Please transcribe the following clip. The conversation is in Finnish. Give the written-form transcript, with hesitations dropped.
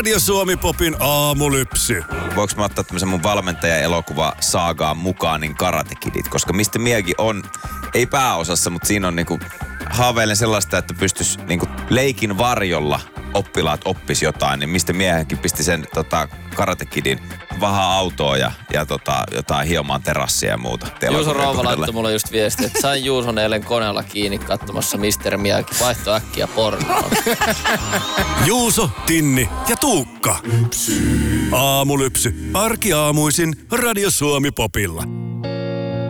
Radio Suomi Popin aamulypsy. Voinko mä ottaa tämmöisen mun valmentaja-elokuva saagaan mukaan, niin Karate Kidit, koska Mr. Miyagi on, ei pääosassa, mutta siinä on niinku, haaveilen sellaista, että pystyisi niinku leikin varjolla oppilaat oppis jotain, niin Mr. Miyagikin pisti sen Karate Kidin vahaa autoa ja jotain hiomaan terassia ja muuta. Juuson rouva laittoi mulle just viestiä, että sain Juuson eilen koneella kiinni katsomassa Mr. Miyagi. Vaihto äkkiä pornoon. Juuso, Tinni ja Tuukka. Aamulypsy. Arkiaamuisin Radio Suomi Popilla.